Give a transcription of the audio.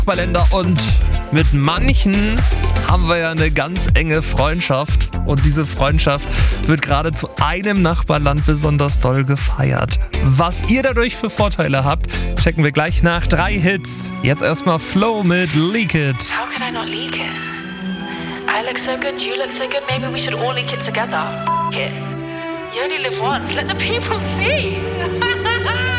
Nachbarländer und mit manchen haben wir ja eine ganz enge Freundschaft und diese Freundschaft wird gerade zu einem Nachbarland besonders doll gefeiert. Was ihr dadurch für Vorteile habt, checken wir gleich nach 3 Hits. Jetzt erstmal Flo mit Leak It. How could I not leak it? I look so good, you look so good, maybe we should all leak it together. It. You only live once, let the people see.